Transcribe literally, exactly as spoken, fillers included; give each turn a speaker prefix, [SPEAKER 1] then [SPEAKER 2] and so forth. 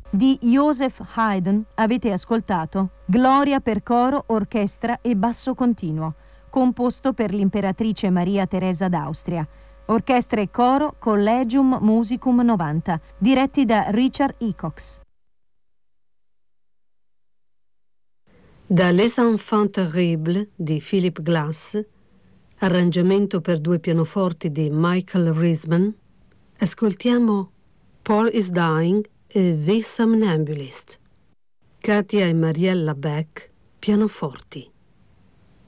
[SPEAKER 1] Di Joseph Haydn avete ascoltato Gloria per coro, orchestra e basso continuo, composto per l'imperatrice Maria Teresa d'Austria. Orchestra e coro Collegium Musicum novanta, diretti da Richard Ecox.
[SPEAKER 2] Da Les Enfants Terribles di Philip Glass, arrangiamento per due pianoforti di Michael Risman, ascoltiamo Paul is Dying e The Somnambulist. Katia e Mariella Beck, pianoforti.